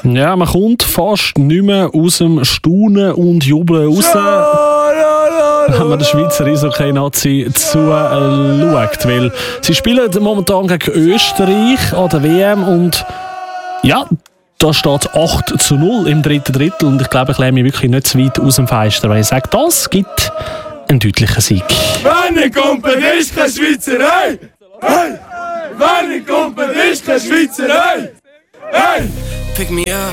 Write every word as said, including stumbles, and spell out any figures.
Ja, man kommt fast nicht mehr aus dem Staunen und Jubeln raus, wenn man den Schweizer Eishockey-Nazi zuschaut. Weil sie spielen momentan gegen Österreich an der W M und ja, da steht acht zu null im dritten Drittel und ich glaube, ich lehne mich wirklich nicht zu weit aus dem Fenster, weil ich sage, das gibt einen deutlichen Sieg. Wenn ich komme, ist keine Schweizerei! Hey! Wenn ich komme, ist keine Schweizerei! Hey! Pick me up.